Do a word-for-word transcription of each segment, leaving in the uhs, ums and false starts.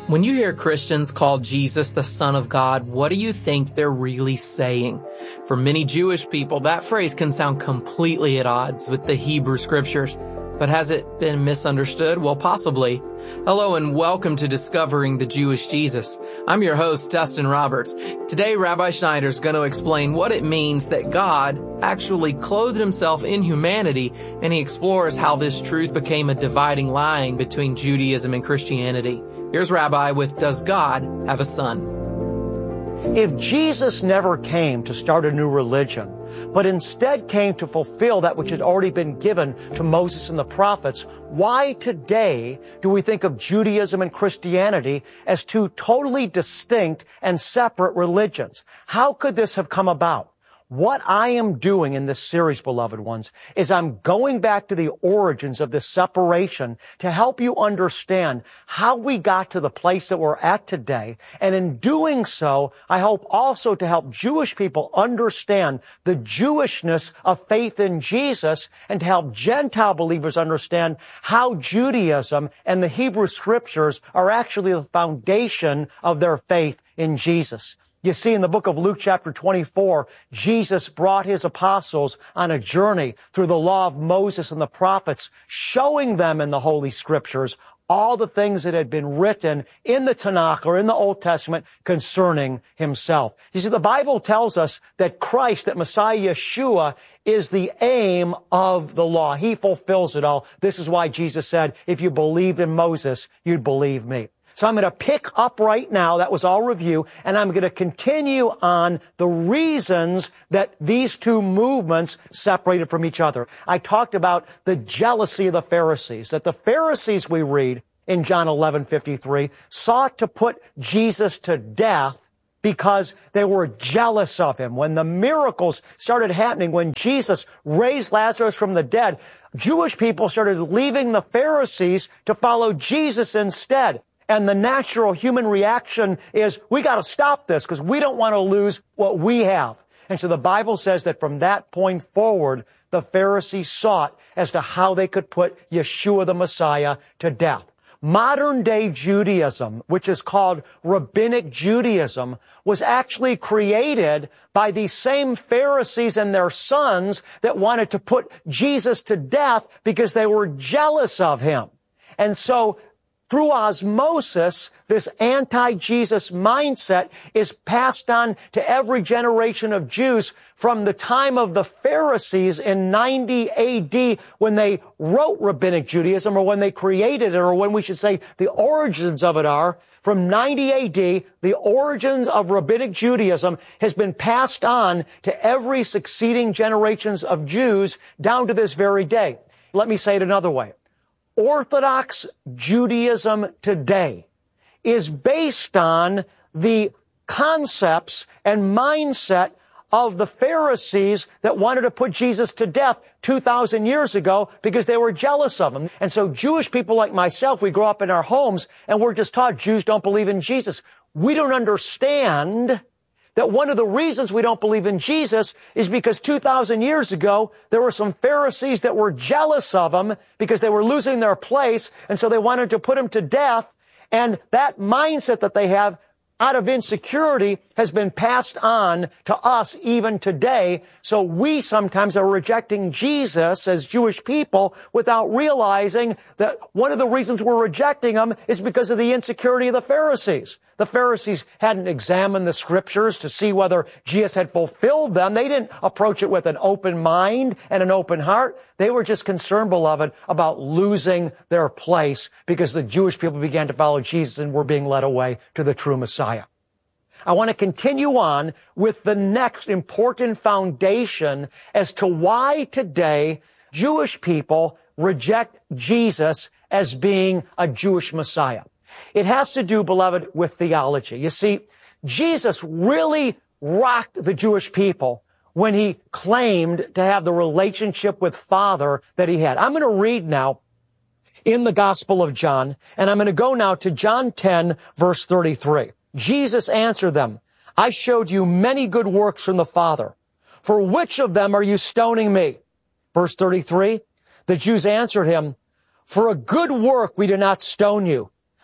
When you hear Christians call Jesus the Son of God, what do you think they're really saying? For many Jewish people, that phrase can sound completely at odds with the Hebrew Scriptures. But has it been misunderstood? Well, possibly. Hello and welcome to Discovering the Jewish Jesus. I'm your host, Dustin Roberts. Today, Rabbi Schneider is going to explain what it means that God actually clothed himself in humanity, and he explores how this truth became a dividing line between Judaism and Christianity. Here's Rabbi with Does God Have a Son? If Jesus never came to start a new religion, but instead came to fulfill that which had already been given to Moses and the prophets, why today do we think of Judaism and Christianity as two totally distinct and separate religions? How could this have come about? What I am doing in this series, beloved ones, is I'm going back to the origins of this separation to help you understand how we got to the place that we're at today. And in doing so, I hope also to help Jewish people understand the Jewishness of faith in Jesus and to help Gentile believers understand how Judaism and the Hebrew Scriptures are actually the foundation of their faith in Jesus. You see, in the book of Luke chapter twenty-four, Jesus brought his apostles on a journey through the law of Moses and the prophets, showing them in the Holy Scriptures all the things that had been written in the Tanakh or in the Old Testament concerning himself. You see, the Bible tells us that Christ, that Messiah Yeshua, is the aim of the law. He fulfills it all. This is why Jesus said, if you believed in Moses, you'd believe me. So I'm going to pick up right now, that was all review, and I'm going to continue on the reasons that these two movements separated from each other. I talked about the jealousy of the Pharisees, that the Pharisees, we read in John eleven fifty-three, sought to put Jesus to death because they were jealous of him. When the miracles started happening, when Jesus raised Lazarus from the dead, Jewish people started leaving the Pharisees to follow Jesus instead. And the natural human reaction is, we got to stop this because we don't want to lose what we have. And so the Bible says that from that point forward, the Pharisees sought as to how they could put Yeshua the Messiah to death. Modern day Judaism, which is called Rabbinic Judaism, was actually created by these same Pharisees and their sons that wanted to put Jesus to death because they were jealous of him. And so through osmosis, this anti-Jesus mindset is passed on to every generation of Jews from the time of the Pharisees in ninety A D when they wrote Rabbinic Judaism, or when they created it, or when we should say the origins of it are. From ninety A D, the origins of Rabbinic Judaism has been passed on to every succeeding generations of Jews down to this very day. Let me say it another way. Orthodox Judaism today is based on the concepts and mindset of the Pharisees that wanted to put Jesus to death two thousand years ago because they were jealous of him. And so Jewish people like myself, we grow up in our homes and we're just taught Jews don't believe in Jesus. We don't understand that one of the reasons we don't believe in Jesus is because two thousand years ago, there were some Pharisees that were jealous of him because they were losing their place, and so they wanted to put him to death. And that mindset that they have out of insecurity has been passed on to us even today. So we sometimes are rejecting Jesus as Jewish people without realizing that one of the reasons we're rejecting him is because of the insecurity of the Pharisees. The Pharisees hadn't examined the Scriptures to see whether Jesus had fulfilled them. They didn't approach it with an open mind and an open heart. They were just concerned, beloved, about losing their place because the Jewish people began to follow Jesus and were being led away to the true Messiah. I want to continue on with the next important foundation as to why today Jewish people reject Jesus as being a Jewish Messiah. It has to do, beloved, with theology. You see, Jesus really rocked the Jewish people when he claimed to have the relationship with Father that he had. I'm going to read now in the Gospel of John, and I'm going to go now to John ten, verse thirty-three. Jesus answered them, I showed you many good works from the Father. For which of them are you stoning me? Verse thirty-three, the Jews answered him, for a good work we do not stone you,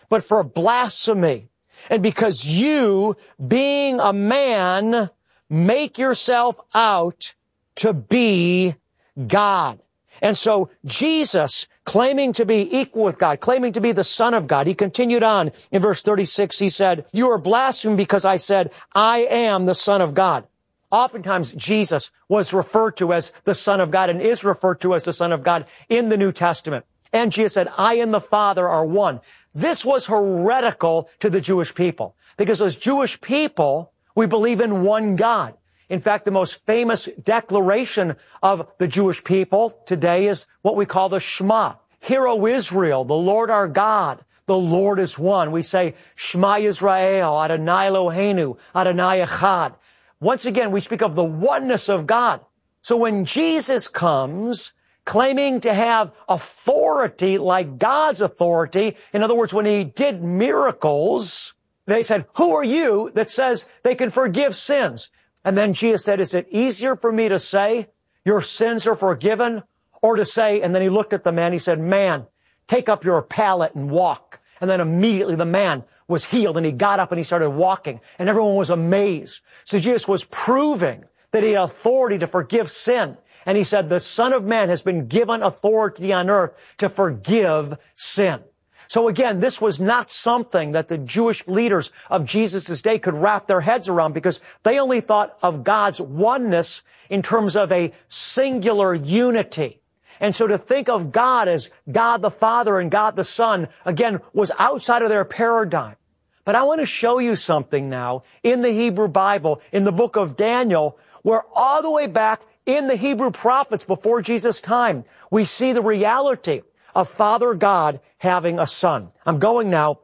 but for blasphemy. And because you, being a man, make yourself out to be God. And so Jesus, claiming to be equal with God, claiming to be the Son of God, he continued on in verse thirty-six. He said, you are blaspheming because I said, I am the Son of God. Oftentimes, Jesus was referred to as the Son of God and is referred to as the Son of God in the New Testament. And Jesus said, I and the Father are one. This was heretical to the Jewish people because as Jewish people, we believe in one God. In fact, the most famous declaration of the Jewish people today is what we call the Shema. Hear, O Israel, the Lord our God, the Lord is one. We say, Shema Yisrael, Adonai Eloheinu, Adonai Echad. Once again, we speak of the oneness of God. So when Jesus comes, claiming to have authority like God's authority, in other words, when he did miracles, they said, who are you that says they can forgive sins? And then Jesus said, is it easier for me to say your sins are forgiven or to say, and then he looked at the man, he said, man, take up your pallet and walk. And then immediately the man was healed and he got up and he started walking and everyone was amazed. So Jesus was proving that he had authority to forgive sin. And he said, the Son of Man has been given authority on earth to forgive sin. So again, this was not something that the Jewish leaders of Jesus' day could wrap their heads around because they only thought of God's oneness in terms of a singular unity. And so to think of God as God the Father and God the Son, again, was outside of their paradigm. But I want to show you something now in the Hebrew Bible, in the book of Daniel, where all the way back in the Hebrew prophets before Jesus' time, we see the reality of Father God having a son. I'm going now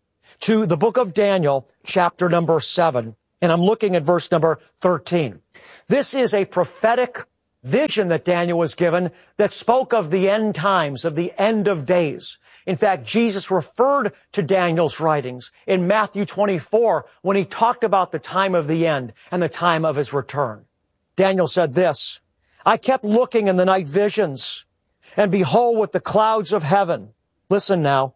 to the book of Daniel, chapter number seven, and I'm looking at verse number thirteen. This is a prophetic vision that Daniel was given that spoke of the end times, of the end of days. In fact, Jesus referred to Daniel's writings in Matthew twenty-four when he talked about the time of the end and the time of his return. Daniel said this, I kept looking in the night visions, and behold, with the clouds of heaven, listen now,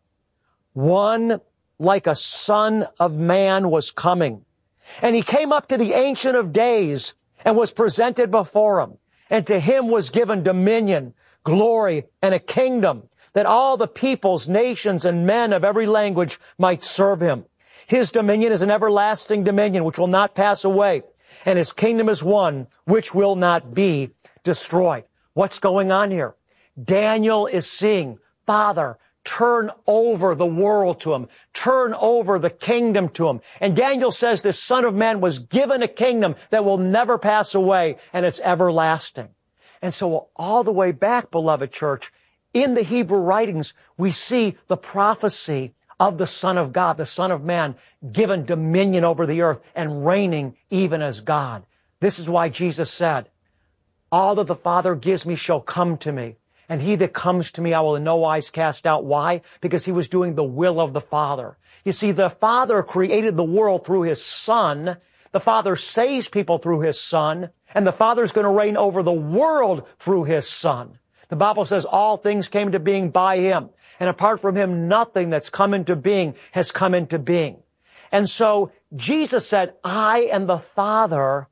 one like a son of man was coming. And he came up to the Ancient of Days and was presented before him. And to him was given dominion, glory, and a kingdom, that all the peoples, nations, and men of every language might serve him. His dominion is an everlasting dominion which will not pass away, and his kingdom is one which will not be destroyed. What's going on here? Daniel is seeing, Father, turn over the world to him. Turn over the kingdom to him. And Daniel says this Son of Man was given a kingdom that will never pass away, and it's everlasting. And so all the way back, beloved church, in the Hebrew writings, we see the prophecy of the Son of God, the Son of Man, given dominion over the earth and reigning even as God. This is why Jesus said, all that the Father gives me shall come to me. And he that comes to me, I will in no wise cast out. Why? Because he was doing the will of the Father. You see, the Father created the world through his Son. The Father saves people through his Son. And the Father's going to reign over the world through his Son. The Bible says all things came to being by him. And apart from him, nothing that's come into being has come into being. And so Jesus said, I and the Father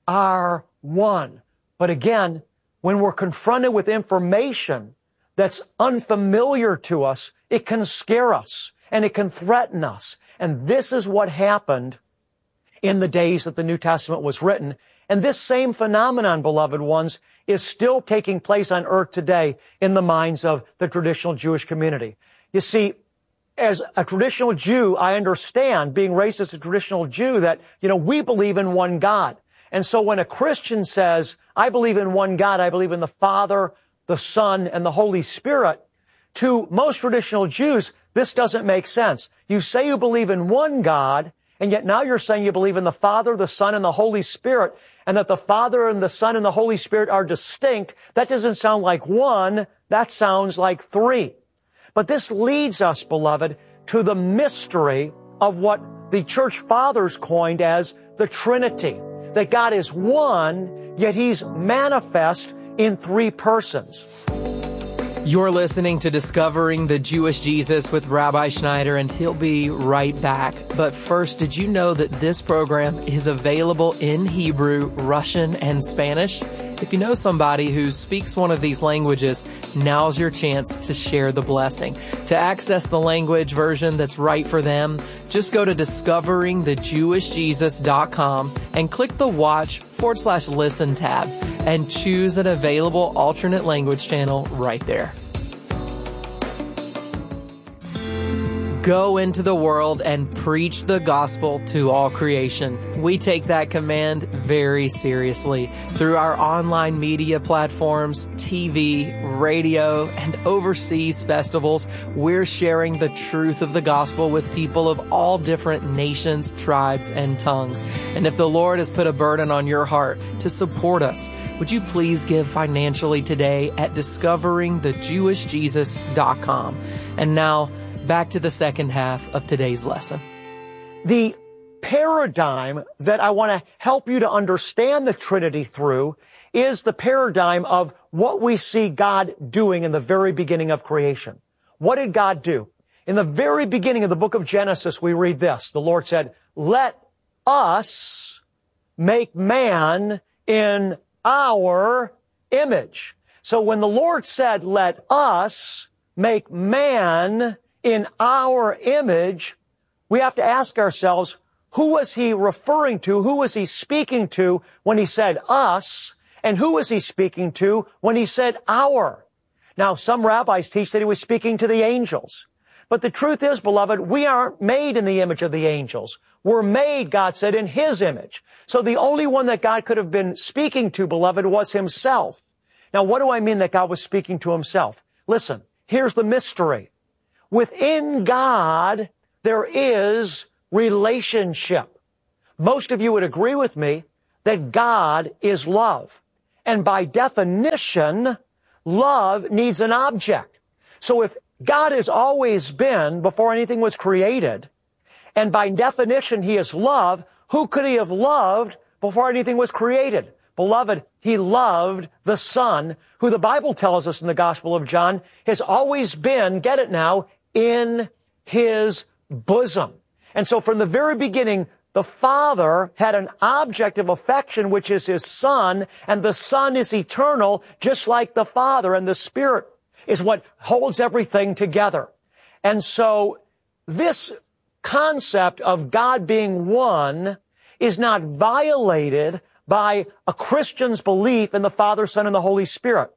are one. But again, when we're confronted with information that's unfamiliar to us, it can scare us and it can threaten us. And this is what happened in the days that the New Testament was written. And this same phenomenon, beloved ones, is still taking place on earth today in the minds of the traditional Jewish community. You see, as a traditional Jew, I understand, being raised as a traditional Jew, that, you know, we believe in one God. And so when a Christian says, I believe in one God, I believe in the Father, the Son, and the Holy Spirit, to most traditional Jews, this doesn't make sense. You say you believe in one God, and yet now you're saying you believe in the Father, the Son, and the Holy Spirit, and that the Father and the Son and the Holy Spirit are distinct. That doesn't sound like one, that sounds like three. But this leads us, beloved, to the mystery of what the church fathers coined as the Trinity. That God is one, yet he's manifest in three persons. You're listening to Discovering the Jewish Jesus with Rabbi Schneider, and he'll be right back. But first, did you know that this program is available in Hebrew, Russian, and Spanish? If you know somebody who speaks one of these languages, now's your chance to share the blessing. To access the language version that's right for them, just go to discovering the jewish jesus dot com and click the watch forward slash listen tab and choose an available alternate language channel right there. Go into the world and preach the gospel to all creation. We take that command very seriously. Through our online media platforms, T V, radio, and overseas festivals, we're sharing the truth of the gospel with people of all different nations, tribes, and tongues. And if the Lord has put a burden on your heart to support us, would you please give financially today at discovering the jewish jesus dot com. And now, back to the second half of today's lesson. The paradigm that I want to help you to understand the Trinity through is the paradigm of what we see God doing in the very beginning of creation. What did God do? In the very beginning of the book of Genesis, we read this. The Lord said, "Let us make man in our image." So when the Lord said, "Let us make man in our image," we have to ask ourselves, who was he referring to? Who was he speaking to when he said us? And who was he speaking to when he said our? Now, some rabbis teach that he was speaking to the angels. But the truth is, beloved, we aren't made in the image of the angels. We're made, God said, in his image. So the only one that God could have been speaking to, beloved, was himself. Now, what do I mean that God was speaking to himself? Listen, here's the mystery. Within God, there is relationship. Most of you would agree with me that God is love. And by definition, love needs an object. So if God has always been before anything was created, and by definition he is love, who could he have loved before anything was created? Beloved, he loved the Son, who the Bible tells us in the Gospel of John has always been, get it now, in his bosom. And so from the very beginning, the Father had an object of affection, which is his Son, and the Son is eternal, just like the Father, and the Spirit is what holds everything together. And so this concept of God being one is not violated by a Christian's belief in the Father, Son, and the Holy Spirit.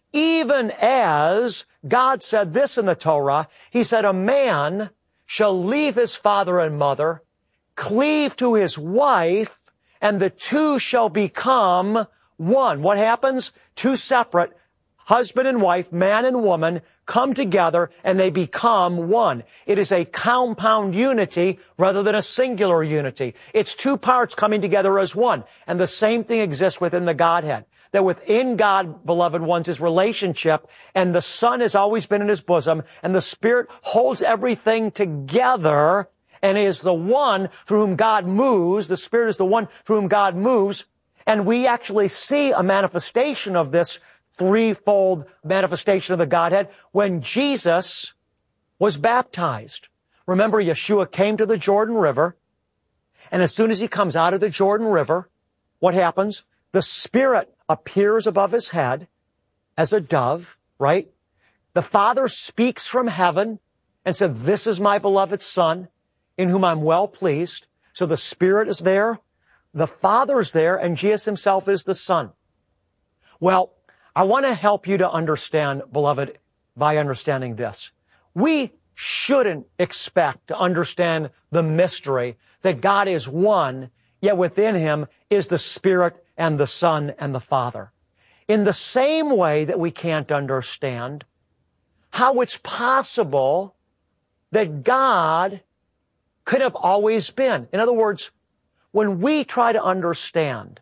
Even as God said this in the Torah, he said, "A man shall leave his father and mother, cleave to his wife, and the two shall become one." What happens? Two separate, husband and wife, man and woman, come together and they become one. It is a compound unity rather than a singular unity. It's two parts coming together as one. And the same thing exists within the Godhead. That within God, beloved ones, is relationship, and the Son has always been in his bosom, and the Spirit holds everything together and is the one through whom God moves. The Spirit is the one through whom God moves. And we actually see a manifestation of this threefold manifestation of the Godhead when Jesus was baptized. Remember, Yeshua came to the Jordan River, and as soon as he comes out of the Jordan River, what happens? The Spirit appears above his head as a dove, right? The Father speaks from heaven and said, "This is my beloved Son, in whom I'm well pleased." So the Spirit is there, the Father's there, and Jesus himself is the Son. Well, I want to help you to understand, beloved, by understanding this. We shouldn't expect to understand the mystery that God is one, yet within him is the Spirit and the Son and the Father. In the same way that we can't understand how it's possible that God could have always been. In other words, when we try to understand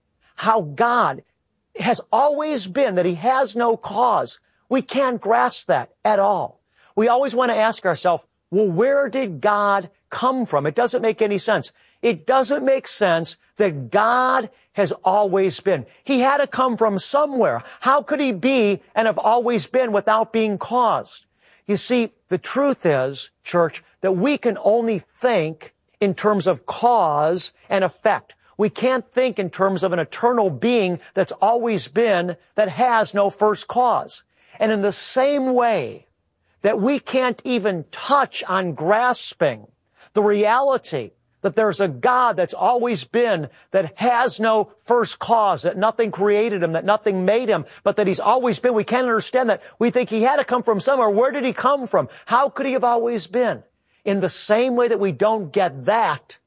how God has always been, that he has no cause, we can't grasp that at all. We always want to ask ourselves, well, where did God come from? It doesn't make any sense. It doesn't make sense that God has always been. He had to come from somewhere. How could he be and have always been without being caused? You see, the truth is, church, that we can only think in terms of cause and effect. We can't think in terms of an eternal being that's always been, that has no first cause. And in the same way that we can't even touch on grasping the reality that there's a God that's always been, that has no first cause, that nothing created him, that nothing made him, but that he's always been. We can't understand that. We think he had to come from somewhere. Where did he come from? How could he have always been? In the same way that we don't get that,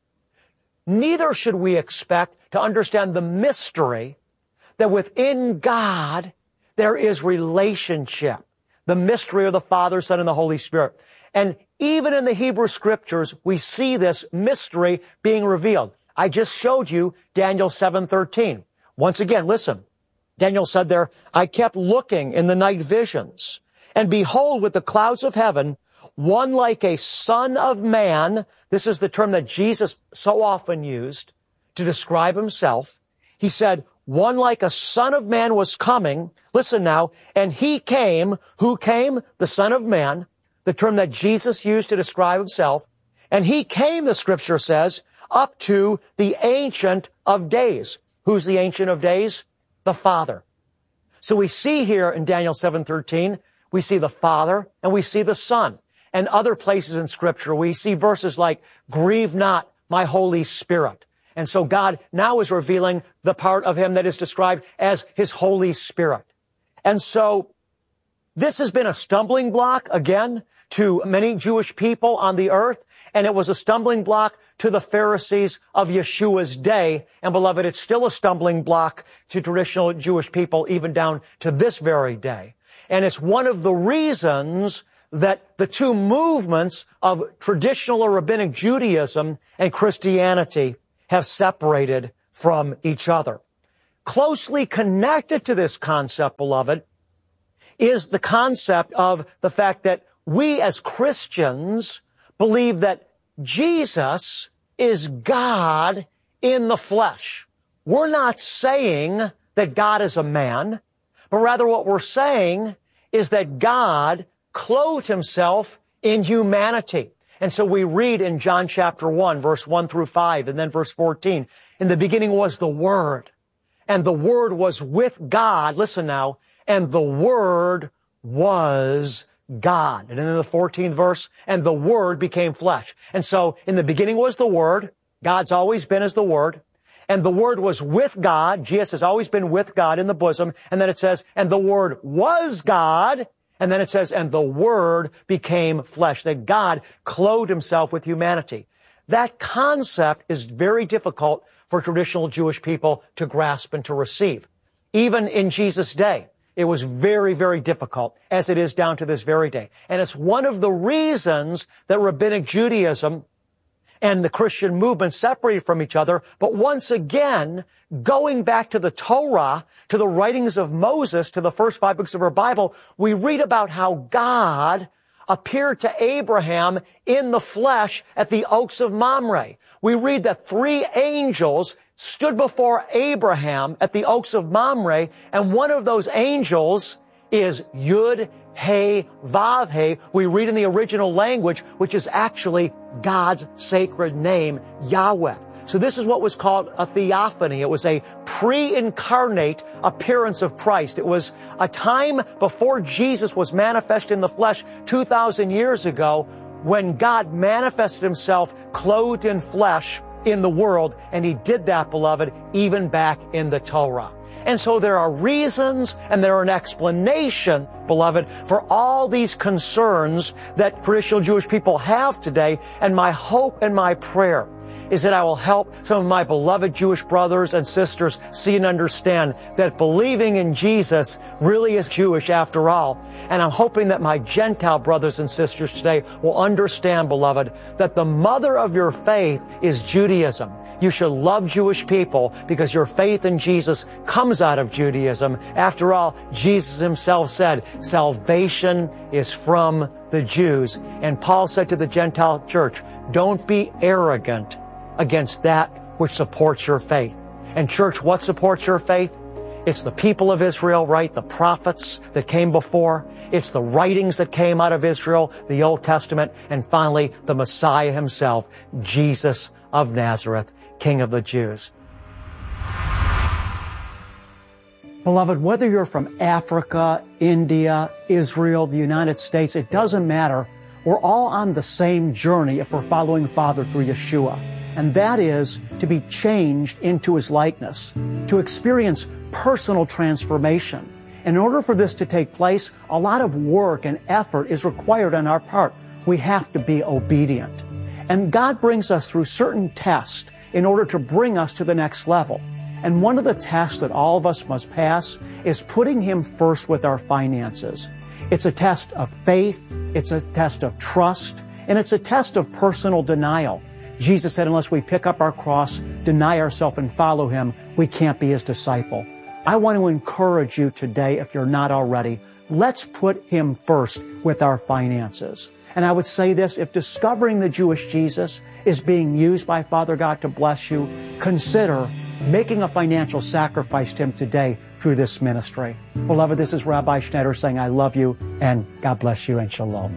neither should we expect to understand the mystery that within God there is relationship. The mystery of the Father, Son, and the Holy Spirit. And even in the Hebrew Scriptures, we see this mystery being revealed. I just showed you Daniel seven thirteen. Once again, listen. Daniel said there, I kept looking in the night visions, and behold, with the clouds of heaven, one like a son of man. This is the term that Jesus so often used to describe himself. He said, one like a son of man was coming. Listen now. And he came. Who came? The Son of Man. The term that Jesus used to describe himself. And he came, the Scripture says, up to the Ancient of Days. Who's the Ancient of Days? The Father. So we see here in Daniel seven thirteen, we see the Father and we see the Son. And other places in Scripture, we see verses like, grieve not my Holy Spirit. And so God now is revealing the part of him that is described as his Holy Spirit. And so this has been a stumbling block, again, to many Jewish people on the earth. And it was a stumbling block to the Pharisees of Yeshua's day. And beloved, it's still a stumbling block to traditional Jewish people, even down to this very day. And it's one of the reasons that the two movements of traditional or rabbinic Judaism and Christianity have separated from each other. Closely connected to this concept, beloved, is the concept of the fact that we as Christians believe that Jesus is God in the flesh. We're not saying that God is a man, but rather what we're saying is that God clothed himself in humanity. And so we read in John chapter one, verse one through five, and then verse fourteen, in the beginning was the Word, and the Word was with God. Listen now, and the Word was God. And then in the fourteenth verse, and the Word became flesh. And so in the beginning was the Word. God's always been as the Word. And the Word was with God. Jesus has always been with God in the bosom. And then it says, and the Word was God. And then it says, and the Word became flesh, that God clothed himself with humanity. That concept is very difficult for traditional Jewish people to grasp and to receive. Even in Jesus' day, it was very, very difficult, as it is down to this very day. And it's one of the reasons that Rabbinic Judaism and the Christian movement separated from each other. But once again, going back to the Torah, to the writings of Moses, to the first five books of our Bible, we read about how God appeared to Abraham in the flesh at the Oaks of Mamre. We read that three angels stood before Abraham at the Oaks of Mamre, and one of those angels is Yud He Vav He. We read in the original language, which is actually God's sacred name, Yahweh. So this is what was called a theophany. It was a pre-incarnate appearance of Christ. It was a time before Jesus was manifest in the flesh two thousand years ago, when God manifested himself clothed in flesh in the world. And he did that, beloved, even back in the Torah. And so there are reasons and there are an explanation, beloved, for all these concerns that traditional Jewish people have today. And my hope and my prayer is that I will help some of my beloved Jewish brothers and sisters see and understand that believing in Jesus really is Jewish after all. And I'm hoping that my Gentile brothers and sisters today will understand, beloved, that the mother of your faith is Judaism. You should love Jewish people because your faith in Jesus comes out of Judaism. After all, Jesus himself said, salvation is from the Jews. And Paul said to the Gentile church, don't be arrogant against that which supports your faith. And church, what supports your faith? It's the people of Israel, right? The prophets that came before. It's the writings that came out of Israel, the Old Testament. And finally, the Messiah himself, Jesus of Nazareth, King of the Jews. Beloved, whether you're from Africa, India, Israel, the United States, it doesn't matter. We're all on the same journey if we're following Father through Yeshua. And that is to be changed into His likeness, to experience personal transformation. In order for this to take place, a lot of work and effort is required on our part. We have to be obedient. And God brings us through certain tests in order to bring us to the next level. And one of the tests that all of us must pass is putting Him first with our finances. It's a test of faith, it's a test of trust, and it's a test of personal denial. Jesus said, unless we pick up our cross, deny ourselves, and follow Him, we can't be His disciple. I want to encourage you today, if you're not already, let's put Him first with our finances. And I would say this, if discovering the Jewish Jesus is being used by Father God to bless you, consider making a financial sacrifice to Him today through this ministry. Beloved, this is Rabbi Schneider saying I love you, and God bless you, and shalom.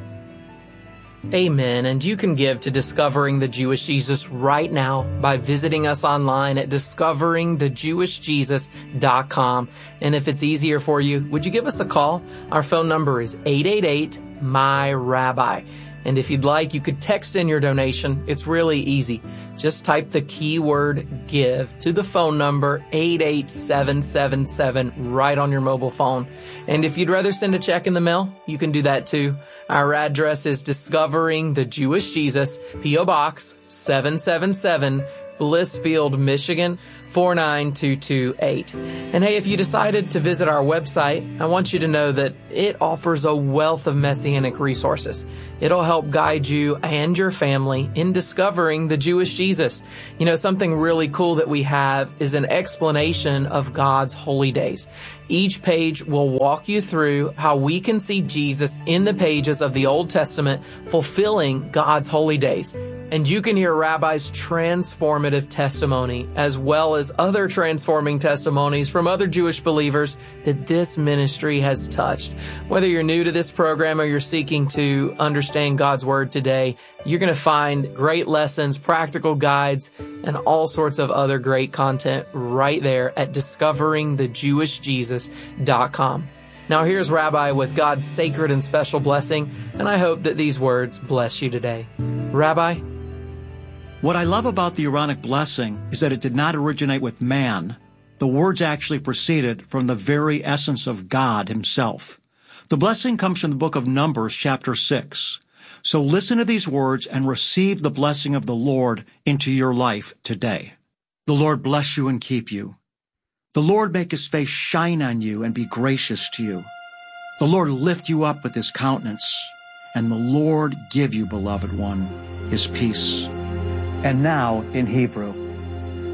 Amen. And you can give to Discovering the Jewish Jesus right now by visiting us online at discovering the jewish jesus dot com. And if it's easier for you, would you give us a call? Our phone number is eight eight eight, M Y rabbi. And if you'd like, you could text in your donation. It's really easy. Just type the keyword give to the phone number eight eight seven seven seven right on your mobile phone. And if you'd rather send a check in the mail, you can do that too. Our address is Discovering the Jewish Jesus, P O Box seven seven seven, Blissfield, Michigan, four nine two two eight. And hey, if you decided to visit our website, I want you to know that it offers a wealth of Messianic resources. It'll help guide you and your family in discovering the Jewish Jesus. You know, something really cool that we have is an explanation of God's holy days. Each page will walk you through how we can see Jesus in the pages of the Old Testament fulfilling God's holy days. And you can hear Rabbi's transformative testimony as well as other transforming testimonies from other Jewish believers that this ministry has touched. Whether you're new to this program or you're seeking to understand God's Word today, you're going to find great lessons, practical guides, and all sorts of other great content right there at discovering the jewish jesus dot com. Now here's Rabbi with God's sacred and special blessing, and I hope that these words bless you today. Rabbi? What I love about the Aaronic blessing is that it did not originate with man. The words actually proceeded from the very essence of God Himself. The blessing comes from the book of Numbers, chapter six. So listen to these words and receive the blessing of the Lord into your life today. The Lord bless you and keep you. The Lord make His face shine on you and be gracious to you. The Lord lift you up with His countenance, and the Lord give you, beloved one, His peace. And now in Hebrew.